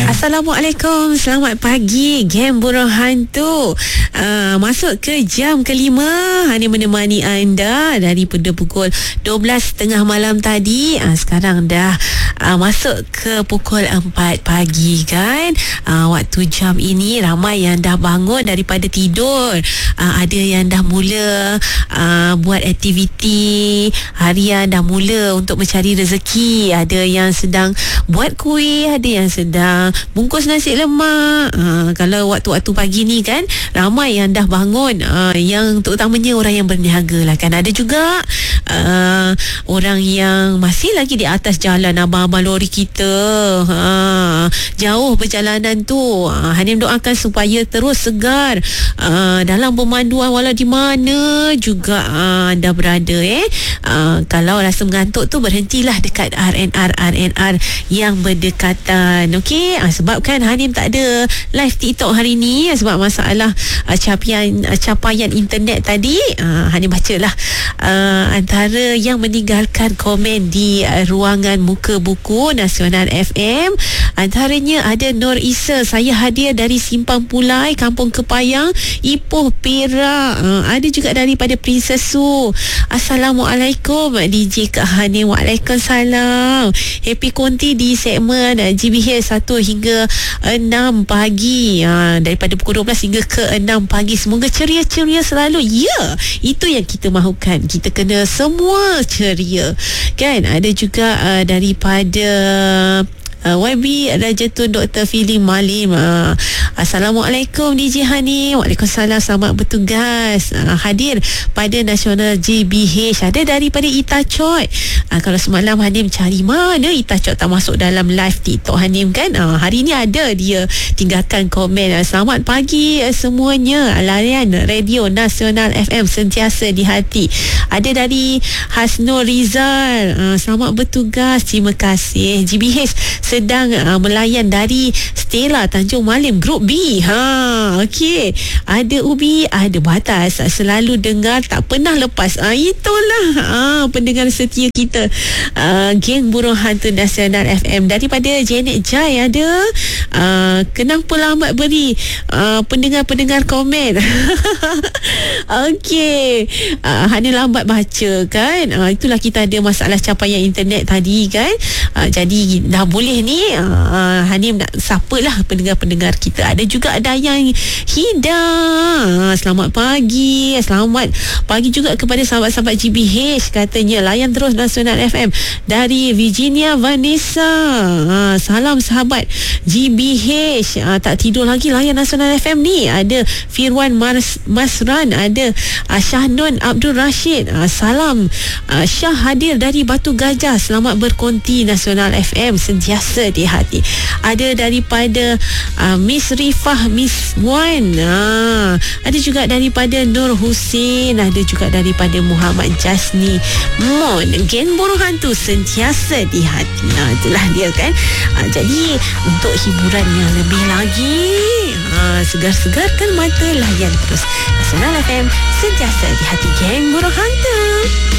Assalamualaikum, selamat pagi geng Burung Hantu. Masuk ke jam kelima, Hani menemani anda daripada pukul 12.30 malam tadi. Sekarang dah masuk ke pukul 4 pagi kan. Waktu jam ini ramai yang dah bangun daripada tidur. Ada yang dah mula buat aktiviti harian, dah mula untuk mencari rezeki. Ada yang sedang buat kuih, ada yang sedang bungkus nasi lemak. Kalau waktu-waktu pagi ni kan, ramai yang dah bangun, yang terutamanya orang yang berniaga lah kan. Ada juga orang yang masih lagi di atas jalan, abang-abang lori kita. Jauh perjalanan tu, Hanim doakan supaya terus segar dalam pemanduan walau di mana juga anda berada. Kalau rasa mengantuk tu, berhentilah dekat RNR yang berdekatan. Okey, sebab kan Hanim tak ada live TikTok hari ni sebab masalah capaian internet tadi. Hanim bacalah antara yang meninggalkan komen di ruangan muka buku Nasional FM. Antaranya ada Nur Isa, saya hadir dari Simpang Pulai, Kampung Kepayang, Ipoh, Perak. Ada juga daripada Princess Su. Assalamualaikum DJ Kak Hanim. Waalaikumsalam. Happy Konti di segmen GBH 1 hingga 6 pagi. Daripada pukul 12 hingga ke 6 pagi. Semoga ceria-ceria selalu. Ya, itu yang kita mahukan. Kita kena semua ceria kan. Ada juga daripada YB Rajatun Dr. Fili Malim. Assalamualaikum DJ Hani. Waalaikumsalam, selamat bertugas. Hadir pada Nasional JBH. Ada daripada Ita Choi. Kalau semalam Hanim cari mana Ita Choi tak masuk dalam live TikTok Hanim kan. Hari ni ada dia tinggalkan komen. Selamat pagi semuanya. Layan Radio Nasional FM sentiasa di hati. Ada dari Hasnul Rizal. Selamat bertugas. Terima kasih. GBH sedang melayan dari Stella Tanjung Malim Grup B. Okey. Ada Ubi, ada Batas. Selalu dengar, tak pernah lepas. Itulah pendengar setia kita. Geng Burung Hantu Nasional FM. Daripada Janet Jai ada. Kenapa lambat beri pendengar-pendengar komen? Okey. Hanya lambat baca kan. Itulah, kita ada masalah capaian internet tadi kan. Jadi dah boleh ni Hanim nak sapalah pendengar-pendengar kita. Ada juga Dayang Hida. Selamat pagi. Selamat pagi juga kepada sahabat-sahabat GBH. Katanya layan terus Nasional FM. Dari Virginia Vanessa. Salam sahabat GBH. Tak tidur lagi layan Nasional FM ni. Ada Firwan Masran. Ada Syahnun Abdul Rashid. Salam Syah hadir dari Batu Gajah. Selamat berkonti Nasional FM sentiasa di hati. Ada daripada Miss Rifah, Miss Wan. Ada juga daripada Nur Husin. Ada juga daripada Muhammad Jasni Mon. Geng Burung Hantu sentiasa di hati. Itulah dia kan. Jadi untuk hiburan yang lebih lagi, segar-segarkan mata, layan terus Nasional FM sentiasa di hati Geng Burung Hantu.